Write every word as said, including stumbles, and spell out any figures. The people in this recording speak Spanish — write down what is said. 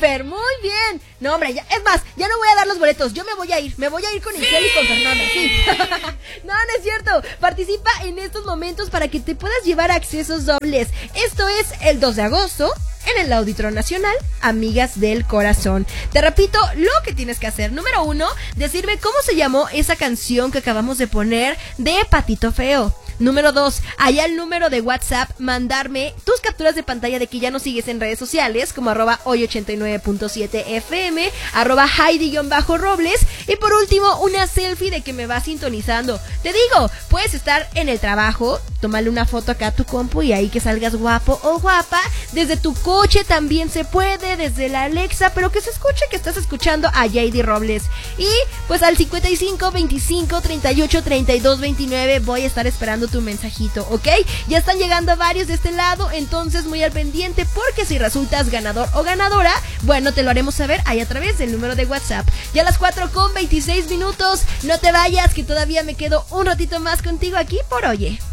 Fer, muy bien. No, hombre, ya, es más, ya no voy a dar los boletos. Yo me voy a ir, me voy a ir con Isel y con Fernanda, sí. No, no es cierto. Participa en estos momentos para que te puedas llevar accesos dobles. Esto es el dos de agosto. En el Auditorio Nacional, Amigas del Corazón. Te repito lo que tienes que hacer. Número uno, decirme cómo se llamó esa canción que acabamos de poner de Patito Feo. Número dos, allá el número de WhatsApp, mandarme tus capturas de pantalla de que ya nos sigues en redes sociales, como arroba hoy ochenta y nueve punto siete F M, arroba Heidi-Robles, y por último, una selfie de que me vas sintonizando. Te digo, puedes estar en el trabajo, tomarle una foto acá a tu compu y ahí que salgas guapo o guapa, desde tu coche también se puede, desde la Alexa, pero que se escuche que estás escuchando a Heidi Robles. Y pues al cincuenta y cinco, veinticinco, treinta y ocho, treinta y dos, veintinueve voy a estar esperando tu mensajito, ¿ok? Ya están llegando varios de este lado, entonces muy al pendiente, porque si resultas ganador o ganadora, bueno, te lo haremos saber ahí a través del número de WhatsApp. Ya a las cuatro con veintiséis minutos, no te vayas, que todavía me quedo un ratito más contigo aquí por Oye.